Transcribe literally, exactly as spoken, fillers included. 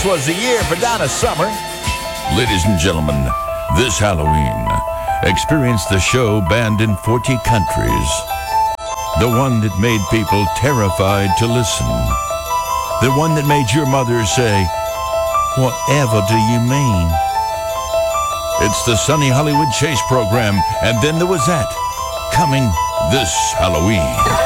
Was the year for Donna Summer. Ladies and gentlemen, this Halloween, experience the show banned in forty countries. The one that made people terrified to listen. The one that made your mother say, "Whatever do you mean?" It's the Sunny Hollywood Chase program, and then there was that, coming this Halloween.